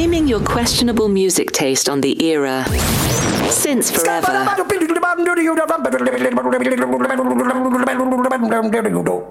blaming your questionable music taste on the era. Since forever.